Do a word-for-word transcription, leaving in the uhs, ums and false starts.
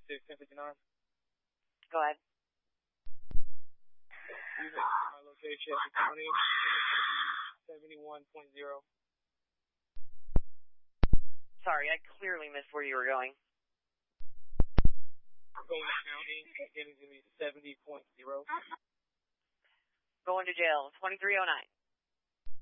six, ten fifty-nine. Go ahead. My location is twenty seventy-one point zero. Sorry, I clearly missed where you were going. Going to county, getting to me seventy point zero. Going to jail, twenty-three oh nine.